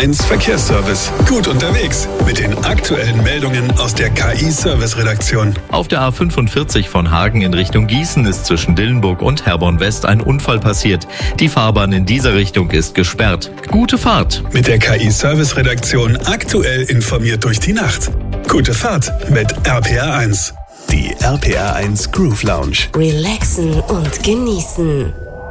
RPR1 Verkehrsservice. Gut unterwegs mit den aktuellen Meldungen aus der KI-Service-Redaktion. Auf der A45 von Hagen in Richtung Gießen ist zwischen Dillenburg und Herborn West ein Unfall passiert. Die Fahrbahn in dieser Richtung ist gesperrt. Gute Fahrt! Mit der KI-Service-Redaktion aktuell informiert durch die Nacht. Gute Fahrt mit RPR1. Die RPR1 Groove Lounge. Relaxen und genießen.